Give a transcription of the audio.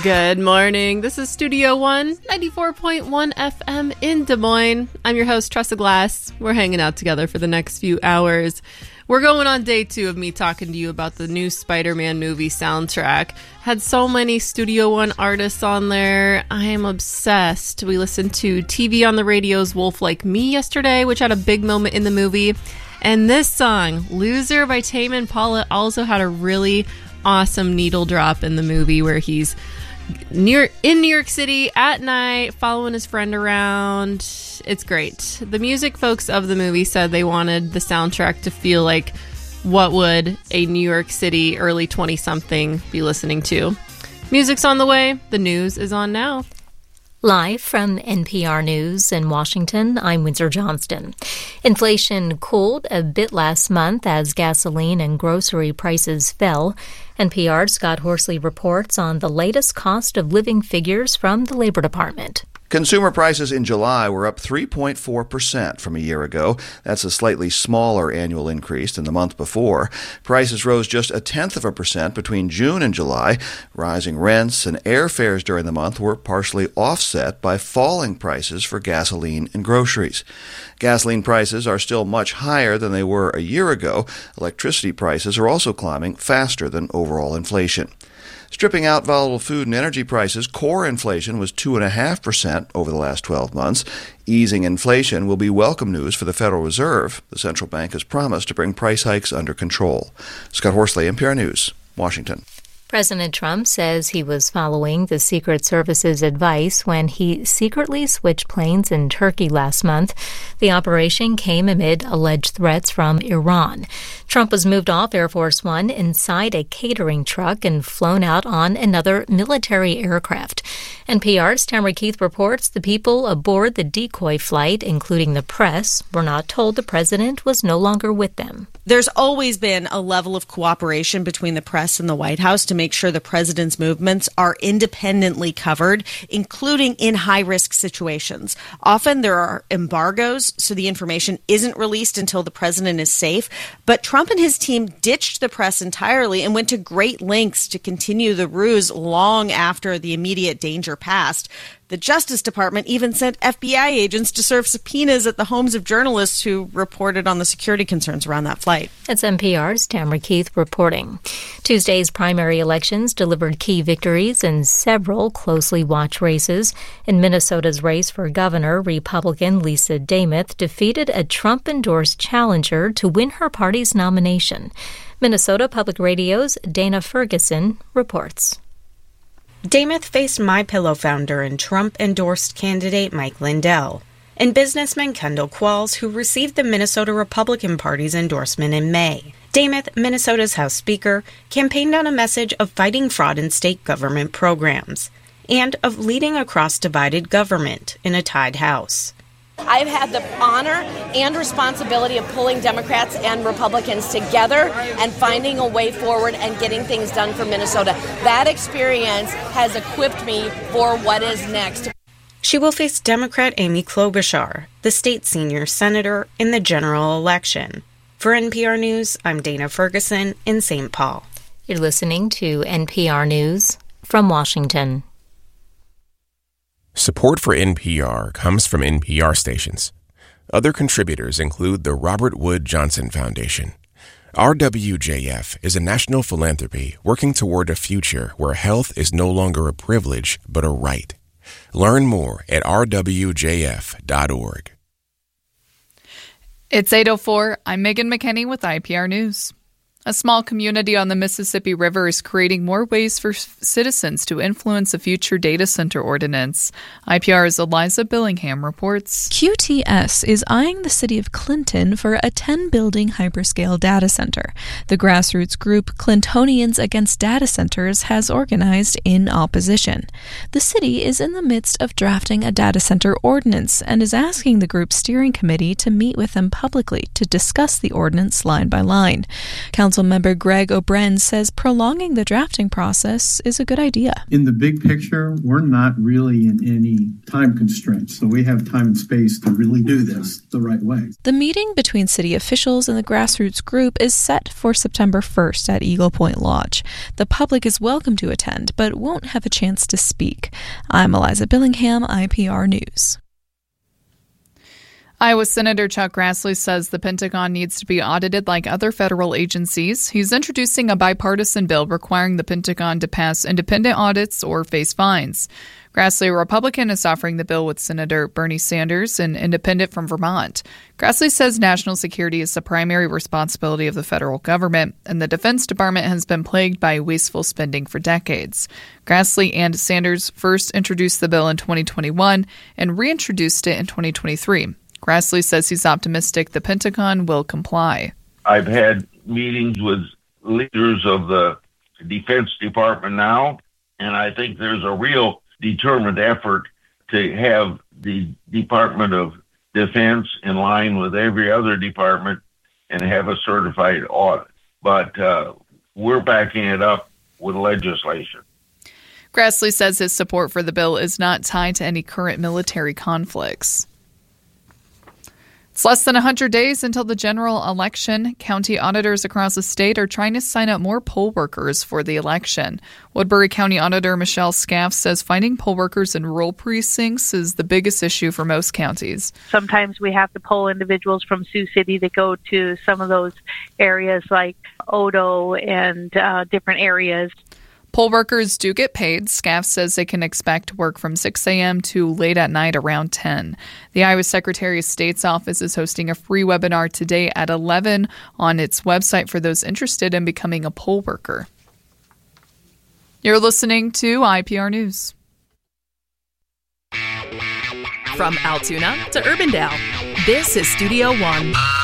Good morning. This is Studio One, 94.1 FM in Des Moines. I'm your host, Tressa Glass. We're hanging out together for the next few hours. We're going on day 2 of me talking to you about the new Spider-Man movie soundtrack. Had so many Studio One artists on there. I am obsessed. We listened to TV on the Radio's Wolf Like Me yesterday, which had a big moment in the movie. And this song, Loser by Tame Impala, also had a really awesome needle drop in the movie where he's in New York City at night following his friend around. It's great. The music folks of the movie said they wanted the soundtrack to feel like what would a New York City early 20-something be listening to. Music's on the way. The news is on now. Live from NPR News in Washington, I'm Windsor Johnston. Inflation cooled a bit last month as gasoline and grocery prices fell. NPR's Scott Horsley reports on the latest cost of living figures from the Labor Department. Consumer prices in July were up 3.4% from a year ago. That's a slightly smaller annual increase than the month before. Prices rose just 0.1% between June and July. Rising rents and airfares during the month were partially offset by falling prices for gasoline and groceries. Gasoline prices are still much higher than they were a year ago. Electricity prices are also climbing faster than overall inflation. Stripping out volatile food and energy prices, core inflation was 2.5% over the last 12 months. Easing inflation will be welcome news for the Federal Reserve. The central bank has promised to bring price hikes under control. Scott Horsley, NPR News, Washington. President Trump says he was following the Secret Service's advice when he secretly switched planes in Turkey last month. The operation came amid alleged threats from Iran. Trump was moved off Air Force One inside a catering truck and flown out on another military aircraft. NPR's Tamara Keith reports the people aboard the decoy flight, including the press, were not told the president was no longer with them. There's always been a level of cooperation between the press and the White House to make sure the president's movements are independently covered, including in high-risk situations. Often there are embargoes, so the information isn't released until the president is safe. But Trump and his team ditched the press entirely and went to great lengths to continue the ruse long after the immediate danger passed. The Justice Department even sent FBI agents to serve subpoenas at the homes of journalists who reported on the security concerns around that flight. That's NPR's Tamara Keith reporting. Tuesday's primary elections delivered key victories in several closely watched races. In Minnesota's race for governor, Republican Lisa Demuth defeated a Trump-endorsed challenger to win her party's nomination. Minnesota Public Radio's Dana Ferguson reports. Demuth faced MyPillow founder and Trump-endorsed candidate Mike Lindell and businessman Kendall Qualls, who received the Minnesota Republican Party's endorsement in May. Demuth, Minnesota's House Speaker, campaigned on a message of fighting fraud in state government programs and of leading across divided government in a tied House. I've had the honor and responsibility of pulling Democrats and Republicans together and finding a way forward and getting things done for Minnesota. That experience has equipped me for what is next. She will face Democrat Amy Klobuchar, the state senior senator, in the general election. For NPR News, I'm Dana Ferguson in St. Paul. You're listening to NPR News from Washington. Support for NPR comes from NPR stations. Other contributors include the Robert Wood Johnson Foundation. RWJF is a national philanthropy working toward a future where health is no longer a privilege but a right. Learn more at rwjf.org. It's 8:04. I'm Megan McKinney with IPR News. A small community on the Mississippi River is creating more ways for citizens to influence a future data center ordinance. IPR's Eliza Billingham reports. QTS is eyeing the city of Clinton for a 10-building hyperscale data center. The grassroots group Clintonians Against Data Centers has organized in opposition. The city is in the midst of drafting a data center ordinance and is asking the group's steering committee to meet with them publicly to discuss the ordinance line by line. Councilmember Greg O'Brien says prolonging the drafting process is a good idea. In the big picture, we're not really in any time constraints, so we have time and space to really do this the right way. The meeting between city officials and the grassroots group is set for September 1st at Eagle Point Lodge. The public is welcome to attend, but won't have a chance to speak. I'm Eliza Billingham, IPR News. Iowa Senator Chuck Grassley says the Pentagon needs to be audited like other federal agencies. He's introducing a bipartisan bill requiring the Pentagon to pass independent audits or face fines. Grassley, a Republican, is offering the bill with Senator Bernie Sanders, an independent from Vermont. Grassley says national security is the primary responsibility of the federal government, and the Defense Department has been plagued by wasteful spending for decades. Grassley and Sanders first introduced the bill in 2021 and reintroduced it in 2023. Grassley says he's optimistic the Pentagon will comply. I've had meetings with leaders of the Defense Department now, and I think there's a real determined effort to have the Department of Defense in line with every other department and have a certified audit. But we're backing it up with legislation. Grassley says his support for the bill is not tied to any current military conflicts. It's less than 100 days until the general election. County auditors across the state are trying to sign up more poll workers for the election. Woodbury County Auditor Michelle Scaff says finding poll workers in rural precincts is the biggest issue for most counties. Sometimes we have to pull individuals from Sioux City to go to some of those areas like Odo and different areas. Poll workers do get paid. Scaff says they can expect work from 6 a.m. to late at night around 10. The Iowa Secretary of State's office is hosting a free webinar today at 11 on its website for those interested in becoming a poll worker. You're listening to IPR News. From Altoona to Urbandale, this is Studio One.